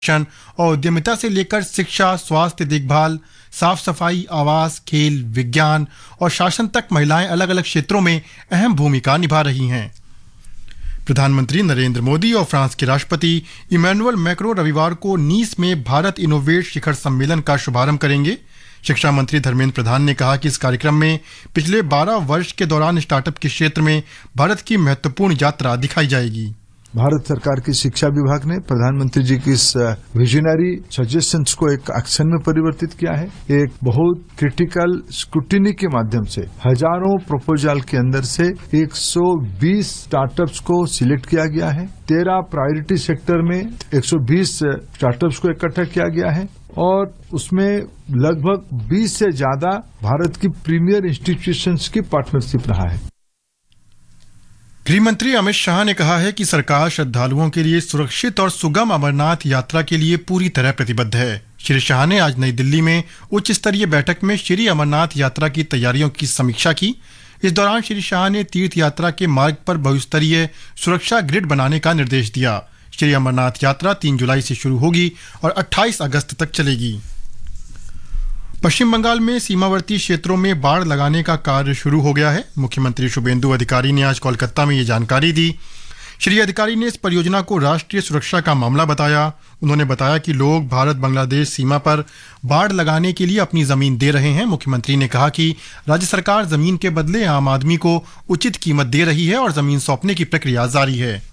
और उद्यमिता से लेकर शिक्षा, स्वास्थ्य देखभाल, साफ सफाई, आवास, खेल, विज्ञान और शासन तक महिलाएं अलग अलग क्षेत्रों में अहम भूमिका निभा रही हैं। प्रधानमंत्री नरेंद्र मोदी और फ्रांस के राष्ट्रपति इमैनुअल मैक्रों रविवार को नीस में भारत इनोवेट शिखर सम्मेलन का शुभारंभ करेंगे। शिक्षा मंत्री धर्मेंद्र प्रधान ने कहा कि इस कार्यक्रम में पिछले 12 वर्ष के दौरान स्टार्टअप के क्षेत्र में भारत की महत्वपूर्ण यात्रा दिखाई जाएगी। भारत सरकार की शिक्षा विभाग ने प्रधानमंत्री जी की इस विजनरी सजेशंस को एक एक्शन में परिवर्तित किया है। एक बहुत क्रिटिकल स्क्रूटिनी के माध्यम से हजारों प्रपोजल के अंदर से 120 स्टार्टअप्स को सिलेक्ट किया गया है। 13 प्रायोरिटी सेक्टर में 120 स्टार्टअप्स को इकट्ठा किया गया है और उसमें लगभग 20 से ज्यादा भारत की प्रीमियर इंस्टीट्यूशंस की पार्टनरशिप रहा है। गृह मंत्री अमित शाह ने कहा है कि सरकार श्रद्धालुओं के लिए सुरक्षित और सुगम अमरनाथ यात्रा के लिए पूरी तरह प्रतिबद्ध है। श्री शाह ने आज नई दिल्ली में उच्च स्तरीय बैठक में श्री अमरनाथ यात्रा की तैयारियों की समीक्षा की। इस दौरान श्री शाह ने तीर्थ यात्रा के मार्ग पर बहुस्तरीय सुरक्षा ग्रिड बनाने का निर्देश दिया। श्री अमरनाथ यात्रा 3 जुलाई से शुरू होगी और 28 अगस्त तक चलेगी। पश्चिम बंगाल में सीमावर्ती क्षेत्रों में बाड़ लगाने का कार्य शुरू हो गया है। मुख्यमंत्री शुभेंदु अधिकारी ने आज कोलकाता में ये जानकारी दी। श्री अधिकारी ने इस परियोजना को राष्ट्रीय सुरक्षा का मामला बताया। उन्होंने बताया कि लोग भारत बांग्लादेश सीमा पर बाड़ लगाने के लिए अपनी जमीन दे रहे हैं। मुख्यमंत्री ने कहा कि राज्य सरकार जमीन के बदले आम आदमी को उचित कीमत दे रही है और जमीन सौंपने की प्रक्रिया जारी है।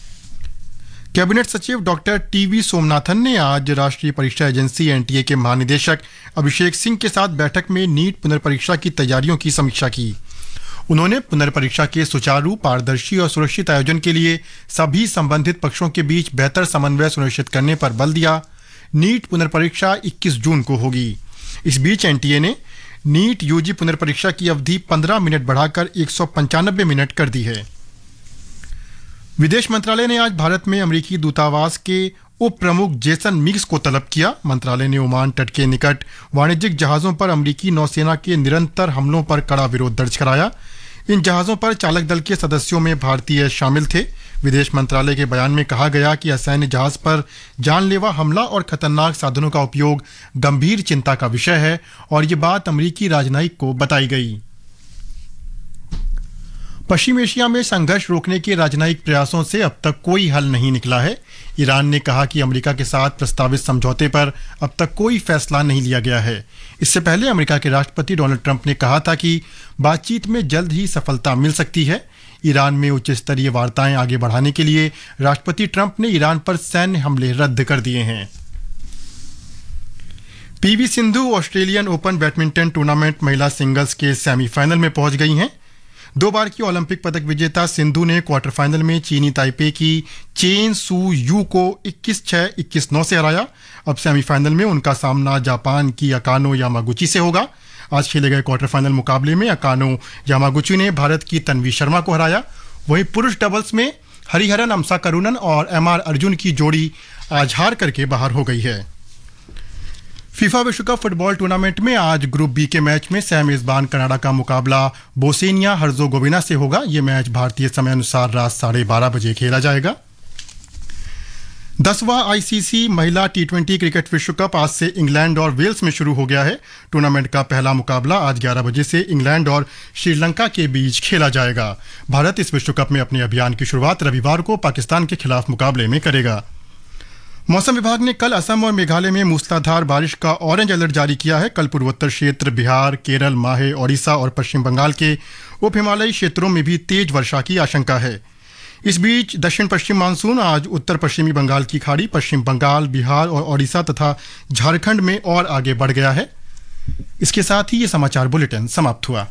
कैबिनेट सचिव डॉक्टर टीवी सोमनाथन ने आज राष्ट्रीय परीक्षा एजेंसी एनटीए के महानिदेशक अभिषेक सिंह के साथ बैठक में नीट पुनर्परीक्षा की तैयारियों की समीक्षा की। उन्होंने पुनर्परीक्षा के सुचारू, पारदर्शी और सुरक्षित आयोजन के लिए सभी संबंधित पक्षों के बीच बेहतर समन्वय सुनिश्चित करने पर बल दिया। नीट पुनर्परीक्षा 21 जून को होगी। इस बीच एनटीए ने नीट यूजी पुनर्परीक्षा की अवधि 15 मिनट बढ़ाकर 195 मिनट कर दी है। विदेश मंत्रालय ने आज भारत में अमेरिकी दूतावास के उप प्रमुख जेसन मिग्स को तलब किया। मंत्रालय ने ओमान तट के निकट वाणिज्यिक जहाजों पर अमेरिकी नौसेना के निरंतर हमलों पर कड़ा विरोध दर्ज कराया। इन जहाजों पर चालक दल के सदस्यों में भारतीय शामिल थे। विदेश मंत्रालय के बयान में कहा गया कि असैन्य जहाज पर जानलेवा हमला और खतरनाक साधनों का उपयोग गंभीर चिंता का विषय है और ये बात अमेरिकी राजनयिक को बताई गई। पश्चिम एशिया में संघर्ष रोकने के राजनयिक प्रयासों से अब तक कोई हल नहीं निकला है। ईरान ने कहा कि अमेरिका के साथ प्रस्तावित समझौते पर अब तक कोई फैसला नहीं लिया गया है। इससे पहले अमेरिका के राष्ट्रपति डोनाल्ड ट्रंप ने कहा था कि बातचीत में जल्द ही सफलता मिल सकती है। ईरान में उच्च स्तरीय वार्ताएं आगे बढ़ाने के लिए राष्ट्रपति ट्रंप ने ईरान पर सैन्य हमले रद्द कर दिए हैं। PV Sindhu Australian open badminton tournament महिला सिंगल्स के सेमीफाइनल में पहुंच गई हैं। 2 बार की ओलंपिक पदक विजेता सिंधु ने क्वार्टर फाइनल में चीनी ताइपे की चेन सू यू को 21-6, 21-9 से हराया। अब सेमीफाइनल में उनका सामना जापान की अकानो यामागुची से होगा। आज खेले गए क्वार्टर फाइनल मुकाबले में अकानो यामागुची ने भारत की तन्वी शर्मा को हराया। वहीं पुरुष डबल्स में हरिहरन अमसा करुणन और एमआर अर्जुन की जोड़ी आज हार करके बाहर हो गई है। फीफा विश्व कप फुटबॉल टूर्नामेंट में आज ग्रुप बी के मैच में सह मेजबान कनाडा का मुकाबला बोस्निया हर्जोगोविना से होगा। यह मैच भारतीय समय अनुसार रात 12:30 बजे खेला जाएगा। 10वां आईसीसी महिला टी20 क्रिकेट विश्व कप आज से इंग्लैंड और वेल्स में शुरू हो गया है। टूर्नामेंट का पहला मुकाबला आज 11 बजे से इंग्लैंड और श्रीलंका के बीच खेला जाएगा। भारत इस विश्व कप में अपने अभियान की शुरुआत रविवार को पाकिस्तान के खिलाफ मुकाबले में करेगा। मौसम विभाग ने कल असम और मेघालय में मूसलाधार बारिश का ऑरेंज अलर्ट जारी किया है। कल पूर्वोत्तर क्षेत्र, बिहार, केरल, माहे, ओडिशा और पश्चिम बंगाल के उप हिमालयी क्षेत्रों में भी तेज वर्षा की आशंका है। इस बीच दक्षिण पश्चिम मानसून आज उत्तर पश्चिमी बंगाल की खाड़ी, पश्चिम बंगाल, बिहार और ओडिशा तथा झारखंड में और आगे बढ़ गया है। इसके साथ ही ये समाचार बुलेटिन समाप्त हुआ।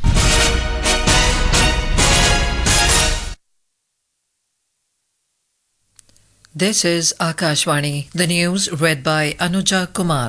This is Akashvani, the news read by Anuja Kumar.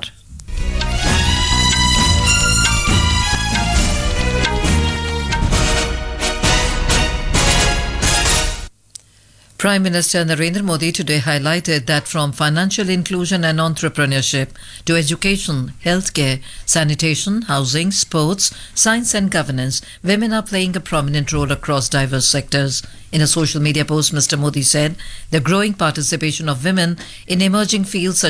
Prime Minister Narendra Modi today highlighted that from financial inclusion and entrepreneurship to education, healthcare, sanitation, housing, sports, science and governance, women are playing a prominent role across diverse sectors. In a social media post, Mr. Modi said the growing participation of women in emerging fields such